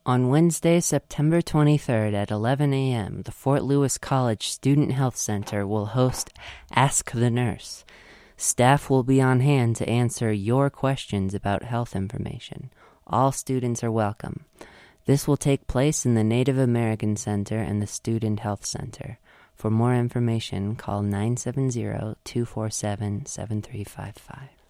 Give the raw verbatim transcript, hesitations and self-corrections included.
On Wednesday, September twenty-third at eleven a.m., the Fort Lewis College Student Health Center will host Ask the Nurse. Staff will be on hand to answer your questions about health information. All students are welcome. This will take place in the Native American Center and the Student Health Center. For more information, call nine seven zero, two four seven, seven three five five.